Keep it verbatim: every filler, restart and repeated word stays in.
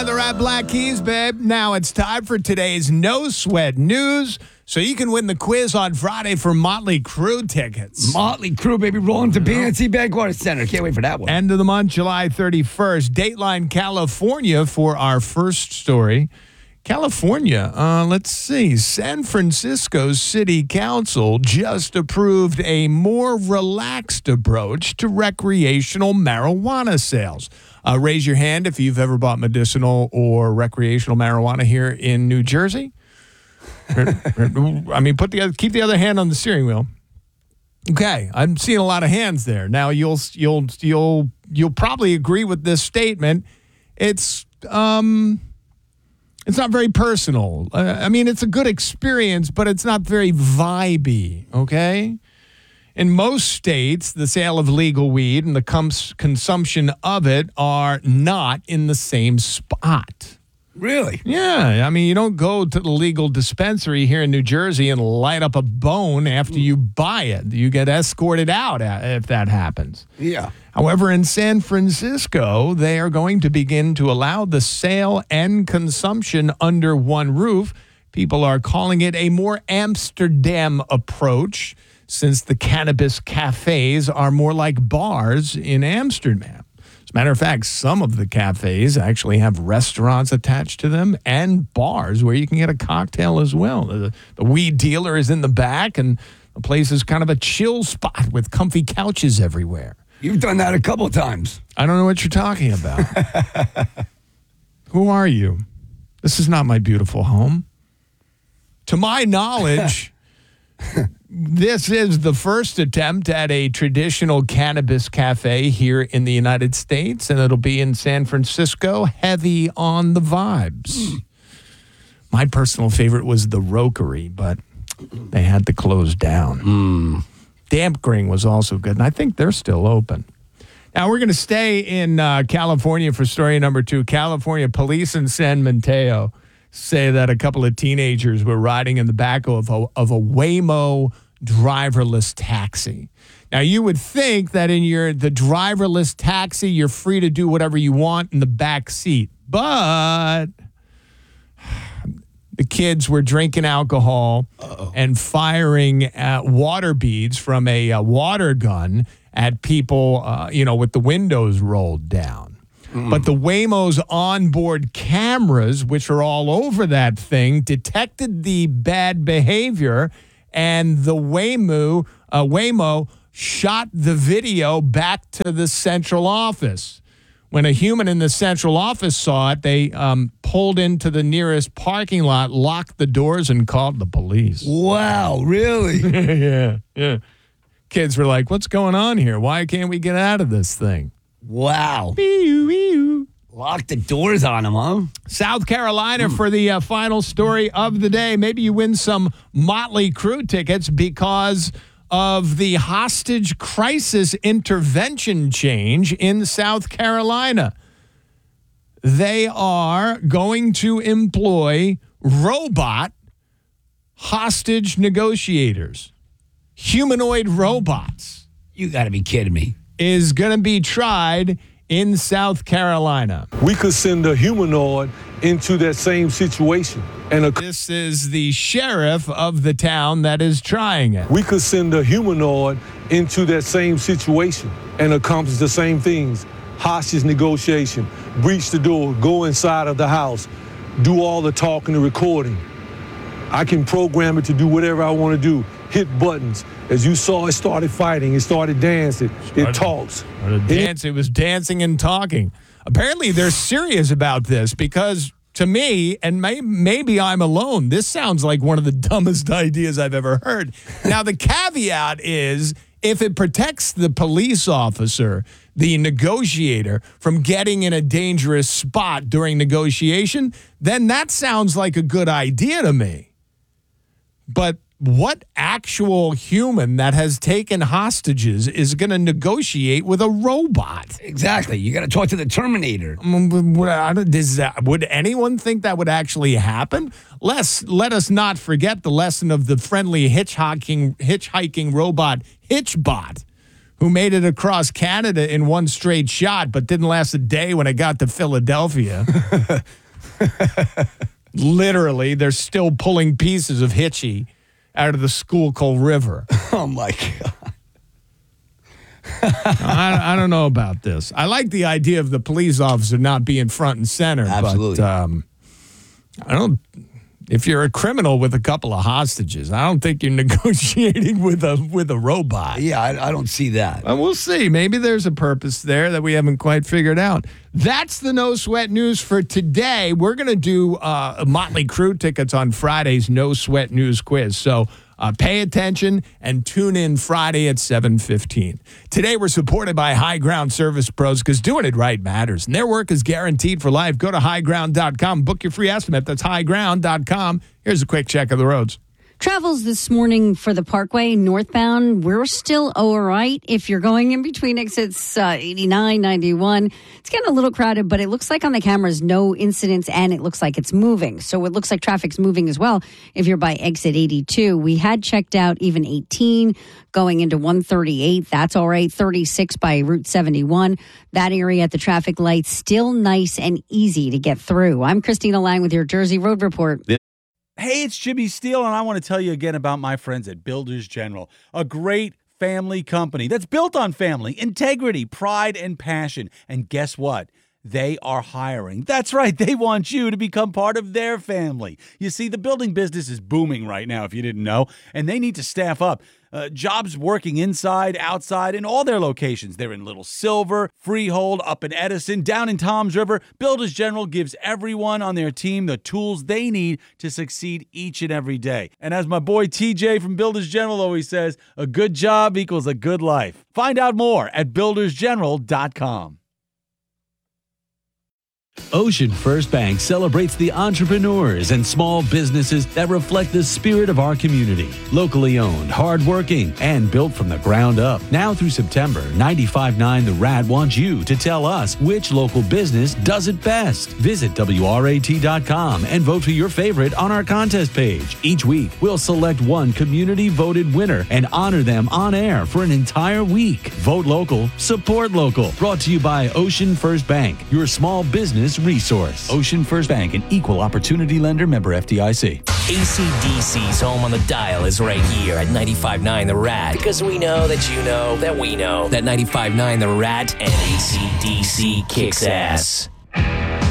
weather at Black Keys, babe. Now it's time for today's No Sweat News, so you can win the quiz on Friday for Motley Crue tickets. Motley Crue, baby, rolling to P N C Bank Water Center. Can't wait for that one. End of the month, July thirty-first. Dateline, California for our first story. California, uh, let's see. San Francisco City Council just approved a more relaxed approach to recreational marijuana sales. Uh, raise your hand if you've ever bought medicinal or recreational marijuana here in New Jersey. I mean, put the other, keep the other hand on the steering wheel. Okay, I'm seeing a lot of hands there. Now you'll you'll you'll you'll probably agree with this statement. It's um. It's not very personal. Uh, I mean, it's a good experience, but it's not very vibey, okay? In most states, the sale of legal weed and the cons- consumption of it are not in the same spot. Really? Yeah. I mean, you don't go to the legal dispensary here in New Jersey and light up a bone after you buy it. You get escorted out if that happens. Yeah. However, in San Francisco, they are going to begin to allow the sale and consumption under one roof. People are calling it a more Amsterdam approach, since the cannabis cafes are more like bars in Amsterdam. As a matter of fact, some of the cafes actually have restaurants attached to them and bars where you can get a cocktail as well. The, the weed dealer is in the back, and the place is kind of a chill spot with comfy couches everywhere. You've done that a couple of times. I don't know what you're talking about. Who are you? This is not my beautiful home. To my knowledge, this is the first attempt at a traditional cannabis cafe here in the United States, and it'll be in San Francisco, heavy on the vibes. Mm. My personal favorite was the Rokery, but they had to close down. Mm. Dampgring was also good, and I think they're still open. Now, we're going to stay in uh, California for story number two. California police in San Mateo say that a couple of teenagers were riding in the back of a, of a Waymo driverless taxi. Now, you would think that in your the driverless taxi, you're free to do whatever you want in the back seat, but the kids were drinking alcohol Uh-oh. and firing uh, water beads from a uh, water gun at people, uh, you know, with the windows rolled down. Mm. But the Waymo's onboard cameras, which are all over that thing, detected the bad behavior, and the Waymo, uh, Waymo shot the video back to the central office. When a human in the central office saw it, they um, pulled into the nearest parking lot, locked the doors, and called the police. Wow, really? yeah, yeah. Kids were like, what's going on here? Why can't we get out of this thing? Wow. Lock the doors on them, huh? South Carolina for the uh, final story of the day. Maybe you win some Motley Crue tickets because of the hostage crisis intervention change in South Carolina. They are going to employ robot hostage negotiators. Humanoid robots. You got to be kidding me. Is going to be tried in South Carolina. We could send a humanoid into that same situation. And a, this is the sheriff of the town that is trying it. We could send a humanoid into that same situation and accomplish the same things. Hostage negotiation, breach the door, go inside of the house, do all the talking and recording. I can program it to do whatever I want to do. Hit buttons. As you saw, it started fighting. It started dancing. Started, it talks. Started dance, it was dancing and talking. Apparently, they're serious about this because, to me, and may, maybe I'm alone, this sounds like one of the dumbest ideas I've ever heard. Now, the caveat is if it protects the police officer, the negotiator, from getting in a dangerous spot during negotiation, then that sounds like a good idea to me. But what actual human that has taken hostages is going to negotiate with a robot? Exactly. You got to talk to the Terminator. Does that, would anyone think that would actually happen? Let's, let us not forget the lesson of the friendly hitchhiking, hitchhiking robot Hitchbot, who made it across Canada in one straight shot, but didn't last a day when it got to Philadelphia. Literally, they're still pulling pieces of Hitchie out of the Schuylkill River. Oh, my God. I, I don't know about this. I like the idea of the police officer not being front and center. Absolutely. But um, I don't... If you're a criminal with a couple of hostages, I don't think you're negotiating with a with a robot. Yeah, I, I don't see that. Well, we'll see. Maybe there's a purpose there that we haven't quite figured out. That's the No Sweat News for today. We're going to do uh, Motley Crue tickets on Friday's No Sweat News quiz. So uh, pay attention and tune in Friday at seven fifteen. Today, we're supported by High Ground Service Pros because doing it right matters. And their work is guaranteed for life. Go to high ground dot com. Book your free estimate. That's high ground dot com. Here's a quick check of the roads. Travels this morning for the Parkway northbound. We're still all right. If you're going in between exits uh, eighty-nine, ninety-one, it's getting a little crowded, but it looks like on the cameras, no incidents, and it looks like it's moving. So it looks like traffic's moving as well. If you're by exit eighty-two, we had checked out even eighteen going into one thirty-eight. That's all right. thirty-six by Route seventy-one. That area at the traffic lights, still nice and easy to get through. I'm Christina Lang with your Jersey Road Report. Hey, it's Jimmy Steele, and I want to tell you again about my friends at Builders General, a great family company that's built on family, integrity, pride, and passion. And guess what? They are hiring. That's right. They want you to become part of their family. You see, the building business is booming right now, if you didn't know, and they need to staff up. Uh, jobs working inside, outside, in all their locations. They're in Little Silver, Freehold, up in Edison, down in Toms River. Builders General gives everyone on their team the tools they need to succeed each and every day. And as my boy T J from Builders General always says, a good job equals a good life. Find out more at builders general dot com. Ocean First Bank celebrates the entrepreneurs and small businesses that reflect the spirit of our community. Locally owned, hardworking, and built from the ground up. Now through September, ninety-five point nine The Rat wants you to tell us which local business does it best. Visit W R A T dot com and vote for your favorite on our contest page. Each week, we'll select one community-voted winner and honor them on air for an entire week. Vote local, support local. Brought to you by Ocean First Bank, your small business resource. Ocean First Bank, an equal opportunity lender, member F D I C. A C D C's home on the dial is right here at ninety-five point nine The Rat. Because we know that you know that we know that ninety-five point nine The Rat and A C D C kicks ass.